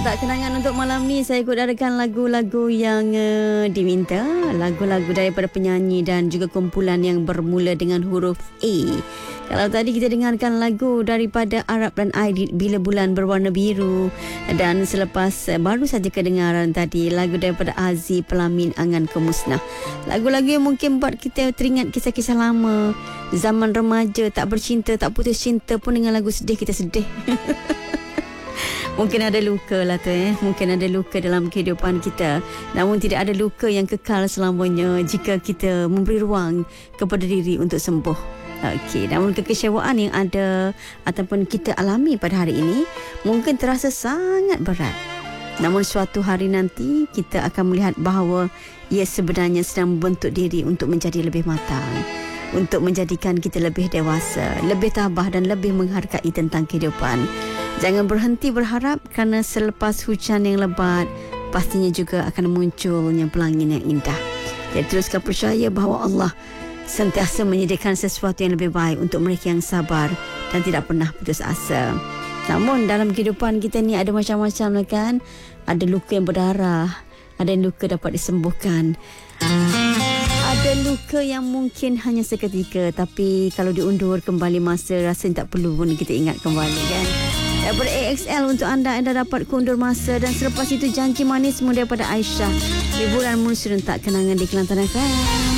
serentak kenangan untuk malam ni. Saya kudarkan lagu-lagu yang diminta, lagu-lagu daripada penyanyi dan juga kumpulan yang bermula dengan huruf A. Kalau tadi kita dengarkan lagu daripada Arab dan Aidit, Bila Bulan Berwarna Biru, dan selepas baru saja kedengaran tadi lagu daripada Aziz, Pelamin Angan Kemusnah. Lagu-lagu yang mungkin buat kita teringat kisah-kisah lama, zaman remaja, tak bercinta, tak putus cinta pun dengan lagu sedih kita sedih. Mungkin ada luka lah tu Mungkin ada luka dalam kehidupan kita. Namun tidak ada luka yang kekal selamanya jika kita memberi ruang kepada diri untuk sembuh. Okey, namun kekecewaan yang ada ataupun kita alami pada hari ini mungkin terasa sangat berat. Namun suatu hari nanti kita akan melihat bahawa ia sebenarnya sedang membentuk diri untuk menjadi lebih matang, untuk menjadikan kita lebih dewasa, lebih tabah dan lebih menghargai tentang kehidupan. Jangan berhenti berharap, kerana selepas hujan yang lebat pastinya juga akan munculnya pelangin yang indah. Jadi teruskan percaya bahawa Allah sentiasa menyediakan sesuatu yang lebih baik untuk mereka yang sabar dan tidak pernah putus asa. Namun dalam kehidupan kita ni ada macam-macam kan. Ada luka yang berdarah, ada luka dapat disembuhkan, ada luka yang mungkin hanya seketika, tapi kalau diundur kembali masa, rasanya tak perlu pun kita ingat kembali kan. Daripada AXL untuk anda dapat kundur masa, dan selepas itu Janji Manismu daripada Aisyah. Hiburan serentak kenangan di Kelantan FM.